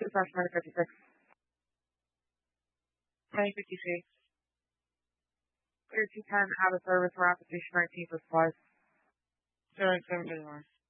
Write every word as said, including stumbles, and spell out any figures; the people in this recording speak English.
Freshman fifty-six. May fifty-six. Clear two ten out of service for application nineteen for supplies. Zero seven anymore.